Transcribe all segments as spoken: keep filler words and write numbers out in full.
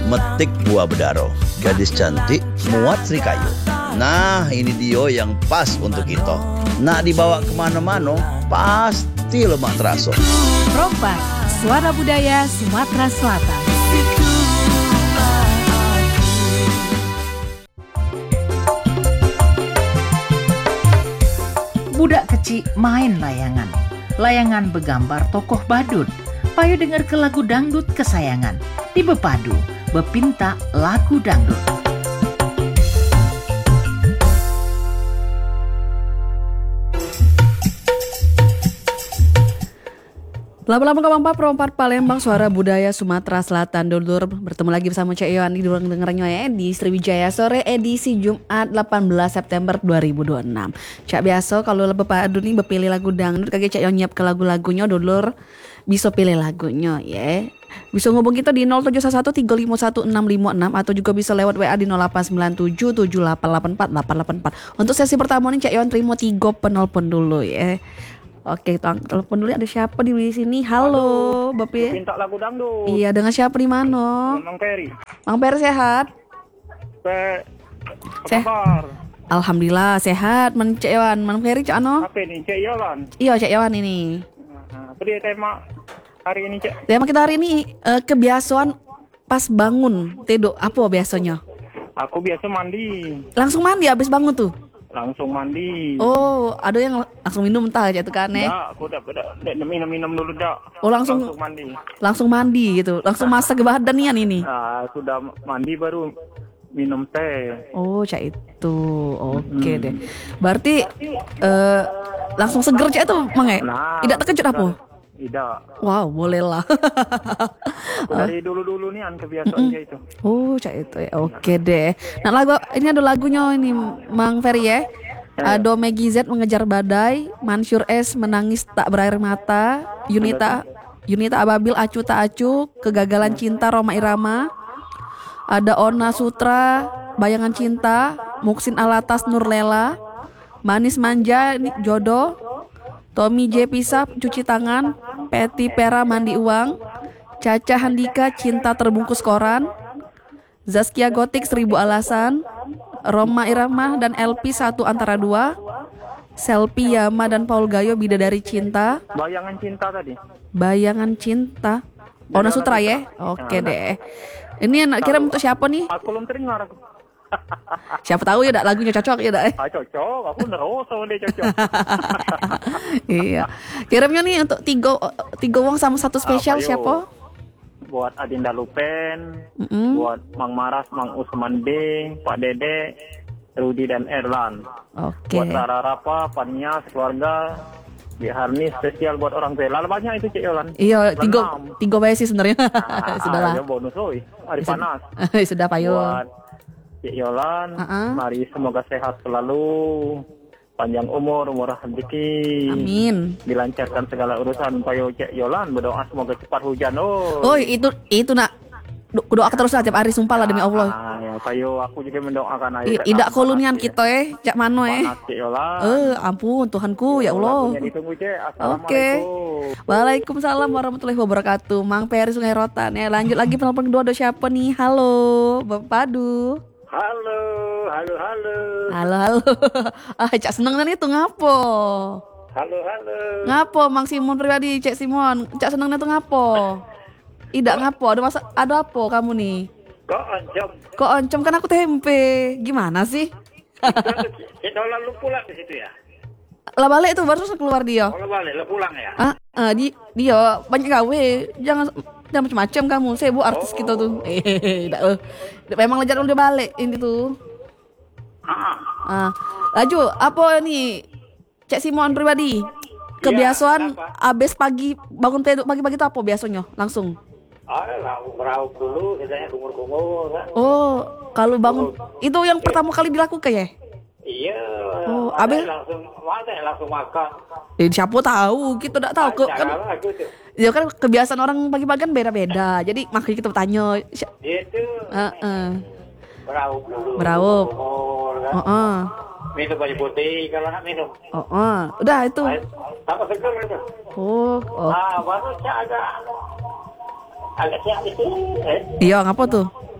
metik buah bedaro. Gadis cantik, muat serikayu. Nah, ini dia yang pas untuk kita. Nak dibawa kemana-mana, pasti lemak terasa. Rompak, suara budaya Sumatera Selatan. Budak kecil main layangan. Layangan bergambar tokoh badut. Payu dengar ke lagu dangdut kesayangan. Di bepadu, bepinta lagu dangdut. Lama-lama Kamampa Perompat Palembang, suara budaya Sumatera Selatan. Dulur bertemu lagi bersama Cek Yohan di Durang Dengerannya ya di Sriwijaya Sore edisi Jumat delapan belas September dua ribu dua puluh enam. Cak biasa kalau lebih padu nih bepilih lagu dangdut kagak Cek Yohan nyiap ke lagu-lagunya. Dulur bisa pilih lagunya ya. Bisa ngubung kita di nol tujuh satu tiga lima satu enam lima enam atau juga bisa lewat W A di nol delapan sembilan tujuh tujuh delapan delapan empat delapan delapan empat. Untuk sesi pertama nih Cek Yohan terima tiga penelpon dulu ya. Oke, telepon dulu, ada siapa di sini? Halo, Bapak. Minta lagu dangdut. Iya, dengan siapa di mana? Mang Peri. Mang Peri sehat? Pe. Sehat. Alhamdulillah sehat. Men Cek Yohan, Mang Peri Cek ano? Apa ini Cek Yohan? Iya, Cek Yohan ini. Nah, apa dia tema hari ini, Cek? Tema kita hari ini uh, kebiasaan pas bangun tidur. Apa biasanya? Aku biasa mandi. Langsung mandi habis bangun tuh? Langsung mandi. Oh, ada yang langsung minum entah aja tuh kan eh? Ya, aku udah udah minum-minum dulu dah. Oh, langsung langsung mandi. Langsung mandi gitu. Langsung masak ke badan nian ini. Nah, sudah mandi baru minum teh. Oh, cak itu. Oke hmm. deh. Berarti uh, langsung seger cak itu, Mang eh? Nah, tidak terkejut apa? Tidak. Wow, boleh lah. Dari dulu-dulu nih an kebiasaan dia itu. Oh, cak itu ya. Oke deh. Nah, lagu ini ada lagunya ini Mang Ferry ya. Ado Maggie Z mengejar badai, Mansur S menangis tak berair mata, Yunita Yunita Ababil acu tak acu, kegagalan cinta Roma Irama. Ada Ona Sutra, bayangan cinta, Muksin Alatas Nurlela, Manis Manja ini jodoh, Tommy J Pisap cuci tangan, Peti Pera mandi uang, Caca Handika cinta terbungkus koran, Zaskia Gotik seribu alasan, Roma Irama dan L P satu antara dua, Selfie Yama dan Paul Gayo bidadari cinta. Bayangan cinta tadi. Bayangan cinta. Ona Sutra ya. Oke deh. Ini anak kirim untuk siapa nih? Aku belum terdengar aku. Siapa tahu ya dak lagunya cocok ya dak. Ah, cocok, aku neroso deh cocok. Iya. Kirimnya nih untuk tiga tiga wong sama satu spesial Apa, siapa? Buat Adinda Lupen, Mm-mm. buat Mang Maras, Mang Usman B, Pak Dede, Rudi dan Erlan. Oke. Buat Tara Rapa, Pania, keluarga, Di Harni spesial buat orang tua. Lalu banyak itu Cik Yolan. Iya, tiga tiga bae sih sebenarnya. Ah, Sudahlah. ya bonus oi. Hari panas. Sudah payu. Buat Cik Yolan, Uh-uh. mari semoga sehat selalu. Panjang umur, umur rezeki. Amin. Dilancarkan segala urusan. Payo Cik Yolan berdoa semoga cepat hujan. Oh. Oh, itu itu nak doa terus lah tiap hari sumpah lah demi Allah. Ah, ya, payo aku juga mendoakan I, Idak kolonian kita eh, cak mano eh. Panas Cik Yolan. Eh, ampun Tuhanku ya Allah. Lagunya ditunggu Cik. Oke. Assalamualaikum. Waalaikumsalam warahmatullahi wabarakatuh. Mang Peri Sungai Rotan ya. Lanjut lagi penelpon kedua ada siapa nih? Halo, Bapak Padu. Halo, halo, halo. Halo, halo. Ah, cak seneng nih itu ngapo? Halo, halo. Ngapo Mang Simon pribadi, Cek Simon. Cak seneng itu ngapo? Idak ngapo? Ada masa ada apa kamu nih? Kok oncom? Kok oncom kan aku tempe. Gimana sih? Kita lalu pulang di situ ya? Lah balik tuh baru keluar dia. Kalau balik, lo pulang ya? Ah, ah di dia banyak gawe. Jangan jangan macam-macam kamu. Saya bu artis Oh. kita tuh. Eh, dak eh. Memang lejar udah balik ini tuh. Ah, Ah, laju apa nih? Cek Simon pribadi. Kebiasaan kenapa? abis pagi bangun tidur pagi-pagi itu apa biasanya? Langsung. ada lah, meraup dulu, biasanya kumur-kumur kan? Oh, kalau bangun itu yang pertama kali dilakukan ya? Iya. Oh, ada abis- yang langsung, ada yang langsung makan. Eh, siapa tahu? Kita tidak tahu kok kan. Cara lah gitu. Ya kan kebiasaan orang pagi-pagi kan beda-beda. Jadi makanya kita tanya. Si- Itu. Heeh. Meraup dulu. Meraup. Kumur kan? Heeh. Minum baju putih kalau nak minum. Heeh. Udah itu. Air, sama seger itu. Oh, oh. Ah, baru cak agak agak siap itu. Eh, Iya, ngapa tuh?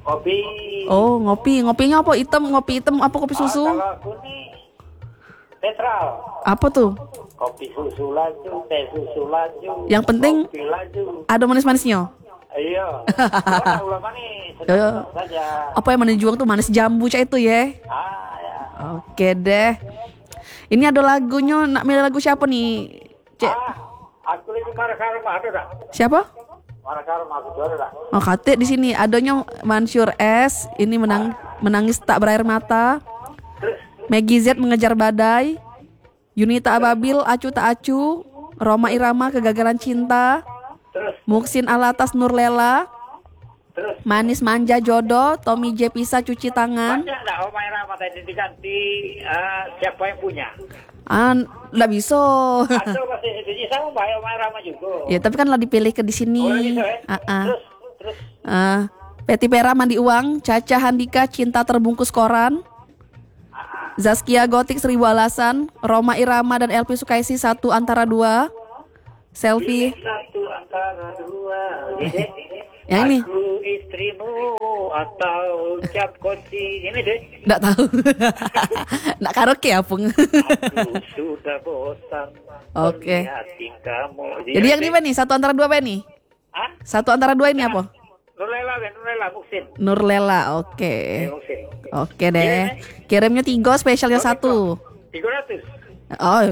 Kopi. Oh, ngopi. Ngopinya apa? Hitam, ngopi hitam apa kopi susu? Ah, kalau aku nih netral. Apa tuh? Kopi susu laju, teh susu laju. Yang penting kopi laju. ada manis-manisnya. Iya. Mana ulama nih? Ya, ya. Sedang saja. Apa yang mana juang tuh manis jambu cak itu ya? Ah, ya. Oke deh. Ini ada lagunya, nak milih lagu siapa nih? Cek. Ah, aku lebih marah karma ada tak? Siapa? Marah karma aku juara tak? Oh, kate di sini adanya Mansyur S, ini menang menangis tak berair mata. Maggie Z mengejar badai. Yunita Ababil acu tak acu. Roma Irama kegagalan cinta. Terus, Muksin Alatas Nurlela. terus. Manis manja jodoh. Tommy J Pisa cuci tangan. Banyak tak Omai Rama tadi diganti eh, siapa yang punya? Ah, nggak bisa. Atau pasti itu sama Mbak Omai Rama juga. Ya tapi kan lah dipilih ke di sini. Oh, gitu ya? Ah, ah. Terus, terus. Ah, Peti Pera mandi uang, Caca Handika cinta terbungkus koran, Zaskia Gotik seribu alasan, Roma Irama dan Elvi Sukaisi satu antara dua, selfie. Satu antara dua. Yang ini Aku istrimu atau cap kunci ini deh. nggak tahu, nggak karaoke ya Pung. Aku sudah bosan. Oke. melihat tingkahmu. Jadi yang ini apa nih? Satu antara dua apa nih? Hah? Satu antara dua ini apa? Nurlela, Ben, Nurlela, Muksin. Nurlela, oke. Eh, Muksin. Oke deh. Kirimnya tiga, spesialnya satu. tiga ratus. Oh.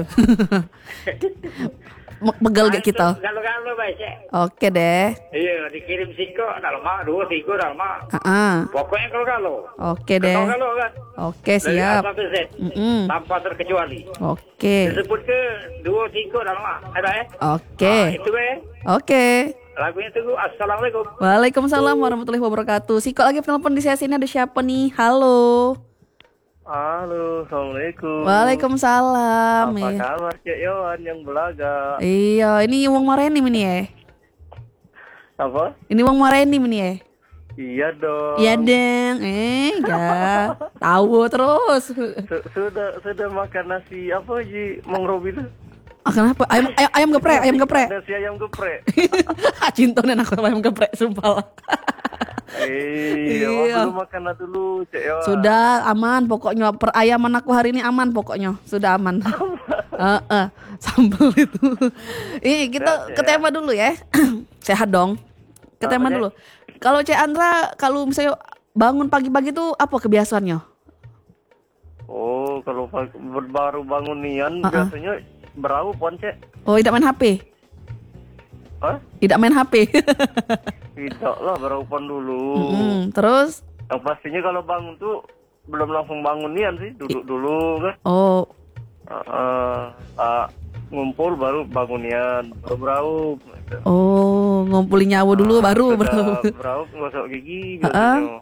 Begel gak kita? Kalau-kalau baik, Cek. Oke deh. Iya, dikirim siko, dalma, dua, tiga, dalma. Ah, Pokoknya kalau-kalau. oke deh. Kalau-kalau kan. Oke Dari A siap. sampai Z. Mm-mm. Tanpa terkecuali. Oke. Disebut ke dua, tiga, dalma. Ada ya? Oke. Ah, itu ya. Oke. Lagunya tunggu. Assalamualaikum. Waalaikumsalam warahmatullahi wabarakatuh. Siko lagi penelpon di sesi ini ada siapa nih? Halo. Halo, Assalamualaikum. Waalaikumsalam. Apa Iya. kabar Cek Yohan yang belaga? Iya, ini Wong Mareni ini ya. Apa? Ini Wong Mareni ini ya. Iya dong. Iya deng. Eh, ya. Tahu terus. Su- Sudah sudah makan nasi apa Ji Mang Robi itu? Ah, kenapa? Ayam, ayam, ayam geprek, ayam geprek. Nasi ayam geprek. Cinta nih aku sama ayam geprek, sumpah lah. Iya, Iya. belum makan lah dulu Cek Yohan. Sudah aman pokoknya, perayaman aku hari ini aman pokoknya, sudah aman. Heeh, sambal itu. Ini kita Sehat, ke tema dulu ya. Sehat dong. Ke tema Oke. dulu. Kalau Cek Andra, kalau misalnya bangun pagi-pagi tuh apa kebiasaannya? Oh, kalau pag- baru bangun nian Uh-uh. biasanya berau pon Cek. Oh, tidak main H P? Hah? Tidak main H P. Tidak lah, berau pon dulu. Mm, terus? Yang pastinya kalau bangun tuh belum langsung bangun nian sih, duduk dulu kan. Oh, Uh, uh, ngumpul baru bangunnya baru beraup. oh ngumpulin nyawa dulu baru bro. Sudah beraup gosok gigi Uh-uh. biasanya.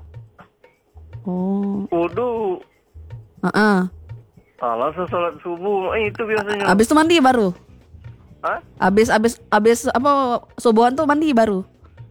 Oh, Wudu, heeh. langsung sholat subuh, eh, itu biasanya. Abis itu mandi baru. Hah? Abis abis abis apa subuhan tuh mandi baru.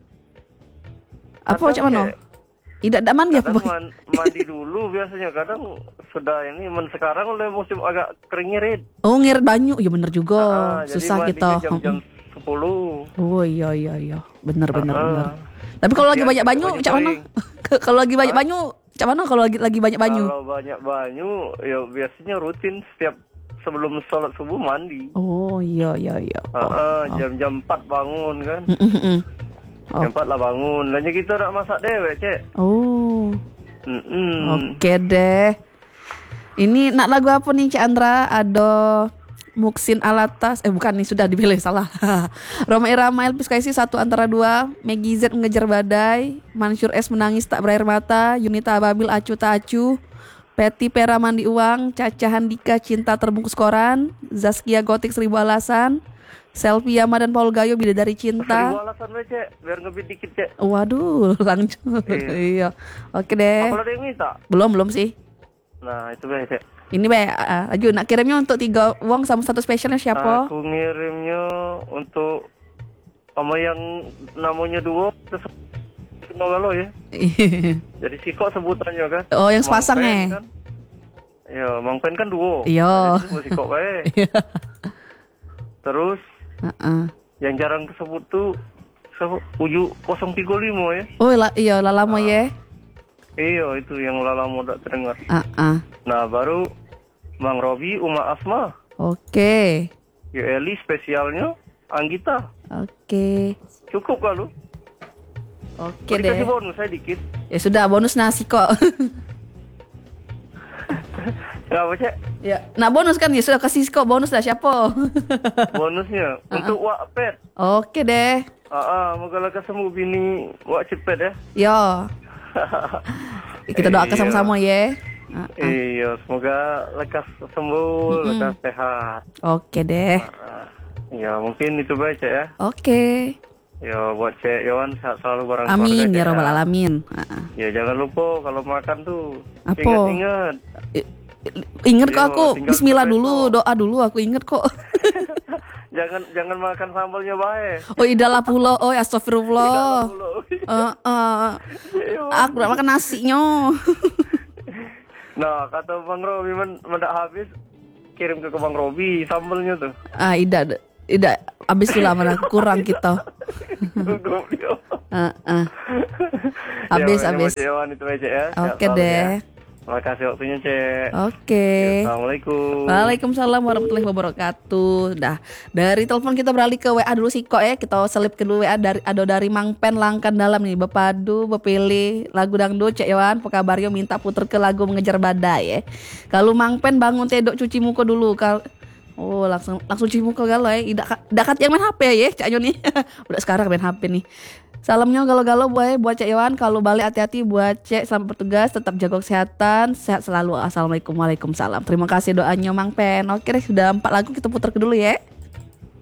Apa Kadang macam mana? kayak- Tidak tidak mandi apa? Kadang man- mandi dulu biasanya, kadang sudah ini, men sekarang udah musim agak kering ngirit. Oh ngirit banyu, ya bener juga. Ah, jadi Susah mandinya kita. jam-jam sepuluh. Oh iya iya iya, bener bener Ah. bener. Tapi kalau lagi Biar banyak pakai banyu, baju cak mana? kering. Kalau lagi banyak banyu, cak mana? Kalau lagi lagi banyak banyu. Kalau banyak banyu, ya biasanya rutin setiap sebelum sholat subuh mandi. Oh iya iya iya. Ah, Oh. ah, jam-jam empat bangun kan. Mm, mm, mm. Oh. Jam empat lah bangun. Lainnya kita nak masak dewek, Cek. Oh. Mm-mm. Oke deh. Ini nak lagu apa nih Cak Andra? Ada Muksin Alatas. Eh bukan nih, sudah dipilih salah. Roma Irama Elvis Kaisi satu antara dua. Maggie Z mengejar badai. Mansyur S menangis tak berair mata. Yunita Ababil acu tak acu. Peti Pera mandi uang. Caca Handika cinta terbungkus koran. Zaskia Gotik seribu alasan. Selfie Yama dan Paul Gayo bidadari Seribu cinta. alasan we, Cek. Biar ngebit dikit, Cek. Waduh, langsung. Iya. Oke deh. Apa ada yang minta? Belum belum sih. Nah, itu be, Cek. Ini be, uh, Aju nak kirimnya untuk tiga uang sama satu spesialnya siapa? Aku ngirimnya untuk sama yang namanya dua terus kalau ya. Jadi Siko sebutannya kan. Oh, yang Mang sepasang Pen eh. kan. Ya, Mang Pen kan duo. Iya. Jadi disebut Siko bae. Iya. Terus Heeh. yang jarang kesebut tuh siapa? Uju nol tiga lima ya. Oh, la, iya lah lama ya. Iya, itu yang lama tidak terdengar. Ah, ah. Nah, baru Bang Robi, Uma Asma. Oke. Yo Eli spesialnya Anggita. Oke. Cukup kalau. Oke Dikasih deh. bonus saya dikit. Ya sudah, bonus nasi kok. Nggak apa cek? Ya, nah bonus kan ya sudah kasih kok bonus lah siapa? Bonusnya untuk Wak Pet. Oke deh. Ah, ah, moga lekas sembuh bini Wak Cepet ya. Yo. Kita doakan Iya. sama-sama ya. Ah, ah. Iya, semoga lekas sembuh, lekas sehat. Oke deh. Ah, ya mungkin itu baik Cek ya. Oke. Ya buat Cek Yohan sehat selalu bareng Amin keluarga, ya Cek, robbal alamin. Ah, ah. Ya jangan lupa kalau makan tuh Apa? ingat-ingat. I- Ingat kok Yo, aku tinggal Bismillah besok. dulu, doa dulu aku inget kok. jangan jangan makan sambalnya baik. Oh idalah pulau, oh astagfirullah. Dulu. Eh, eh, Yo. aku udah makan nasinya. Nah, kata Bang Robi men- mendak habis kirim ke Bang Robi sambalnya tuh. Ah ida, ida, abis itu lah mana kurang kita. Gugup dia. Eh, eh. Habis, Ya, habis. Cek Yohan itu aja ya. Oke Sehat selalu deh. ya. Makasih waktunya Cek. Oke. Assalamualaikum. Waalaikumsalam warahmatullahi wabarakatuh. Dah dari telepon kita beralih ke W A dulu sih kok ya. Kita selip ke dulu W A dari ada dari Mang Pen Langkan Dalam nih. Bepadu, bepilih lagu dangdut Cek Yohan. Pekabario minta puter ke lagu Mengejar Badai ya. Kalau Mang Pen bangun tedok cuci muka dulu. Kal Oh langsung langsung cuci muka galau ya. Idak dakat yang main H P ya Cak Joni. Udah sekarang main H P nih. Salamnya galau-galau buat buat Cek Yohan. Kalau balik hati-hati buat Cek, selamat bertugas, tetap jaga kesehatan, sehat selalu. Assalamualaikum, waalaikumsalam. Terima kasih doanya Mang Pen. Oke deh, sudah empat lagu kita putar ke dulu ya.